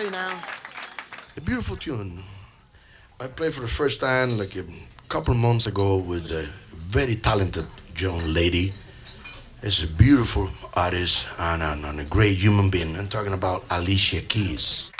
ready now? A beautiful tune. I played for the first time like a couple of months ago with a very talented young lady. It's a beautiful artist and a great human being. I'm talking about Alicia Keys.